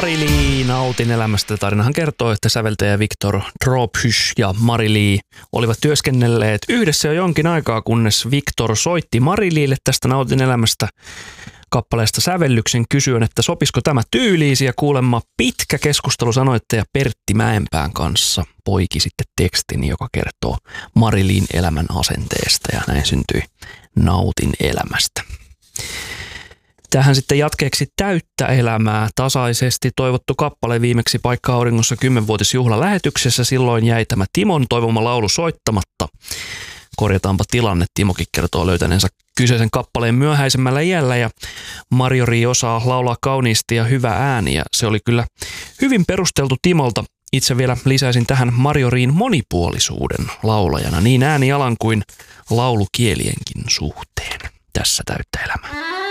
Mari-Lee, nautin elämästä. Tarinahan kertoo, että säveltäjä Victor Drophush ja Mari-Lee olivat työskennelleet yhdessä jo jonkin aikaa, kunnes Victor soitti Mari-Leelle tästä Nautin elämästä kappaleesta sävellyksen kysyen, että sopisiko tämä tyyliisi, ja kuulemma pitkä keskustelu sanoittaja Pertti Mäenpään kanssa poiki sitten tekstin, joka kertoo Mari-Leen elämän asenteesta, ja näin syntyi Nautin elämästä. Tähän sitten jatkeeksi Täyttä elämää, tasaisesti toivottu kappale viimeksi Paikka auringossa 10-vuotisjuhlalähetyksessä. Silloin jäi tämä Timon toivoma laulu soittamatta. Korjataanpa tilanne. Timokin kertoo löytäneensä kyseisen kappaleen myöhäisemmällä iällä, ja Marjo-Rii osaa laulaa kauniisti ja hyvä ääni, ja se oli kyllä hyvin perusteltu Timolta. Itse vielä lisäisin tähän Marjo-Riin monipuolisuuden laulajana niin äänialan kuin laulukielienkin suhteen. Tässä Täyttä elämää.